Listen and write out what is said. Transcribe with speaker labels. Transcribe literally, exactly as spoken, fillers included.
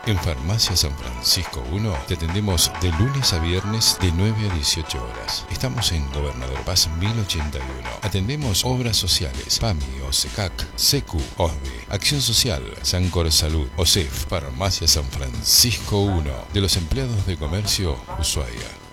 Speaker 1: En Farmacia San Francisco uno te atendemos de lunes a viernes de nueve a dieciocho horas. Estamos en Gobernador Paz mil ochenta y uno. Atendemos obras sociales, PAMI, OSECAC, SECU, OSBE, Acción Social, Sancor Salud, OSEF. Farmacia San Francisco uno, de los empleados de comercio Ushuaia.